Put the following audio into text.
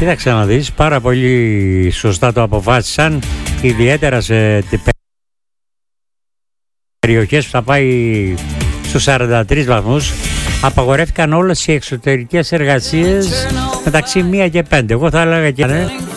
Κοίταξε να δεις, πάρα πολύ σωστά το αποφάσισαν, ιδιαίτερα σε περιοχές που θα πάει στους 43 βαθμούς. Απαγορεύτηκαν όλες οι εξωτερικές εργασίες μεταξύ 1 και 5. Εγώ θα έλεγα και